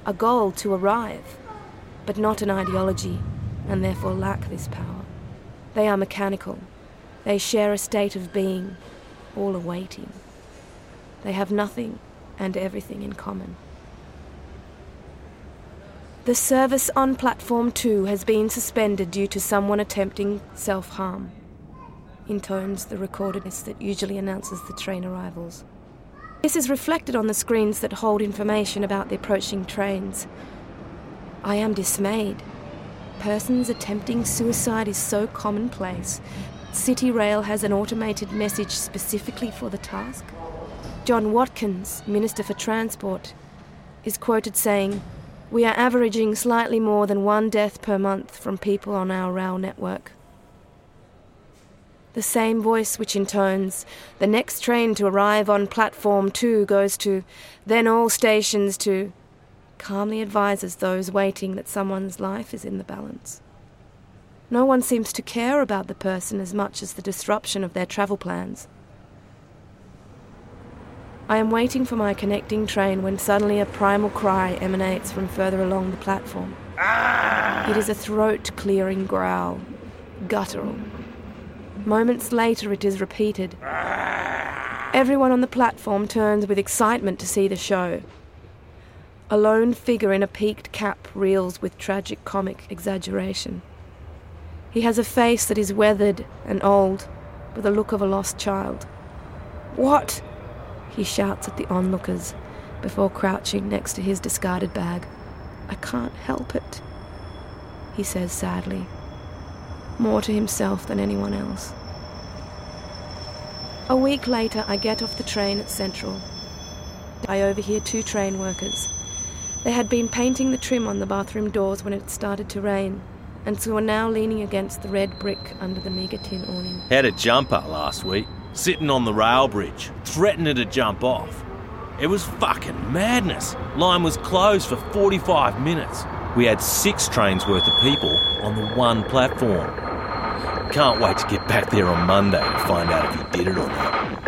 a goal to arrive, but not an ideology, and therefore lack this power. They are mechanical. They share a state of being, all awaiting. They have nothing and everything in common. The service on Platform 2 has been suspended due to someone attempting self-harm, intones the recordedness that usually announces the train arrivals. This is reflected on the screens that hold information about the approaching trains. I am dismayed. Persons attempting suicide is so commonplace. City Rail has an automated message specifically for the task. John Watkins, Minister for Transport, is quoted saying, "We are averaging slightly more than 1 death per month from people on our rail network." The same voice which intones, "The next train to arrive on Platform 2 goes to, then all stations to," calmly advises those waiting that someone's life is in the balance. No one seems to care about the person as much as the disruption of their travel plans. I am waiting for my connecting train when suddenly a primal cry emanates from further along the platform. It is a throat-clearing growl, guttural. Moments later it is repeated. Everyone on the platform turns with excitement to see the show. A lone figure in a peaked cap reels with tragic comic exaggeration. He has a face that is weathered and old, with the look of a lost child. "What?" he shouts at the onlookers before crouching next to his discarded bag. "I can't help it," he says sadly, more to himself than anyone else. A week later, I get off the train at Central. I overhear 2 train workers. They had been painting the trim on the bathroom doors when it started to rain, and so were now leaning against the red brick under the meagre tin awning. Had a jumper last week, sitting on the rail bridge, threatening to jump off. It was fucking madness. Line was closed for 45 minutes. We had 6 trains worth of people on the one platform. Can't wait to get back there on Monday and find out if he did it or not.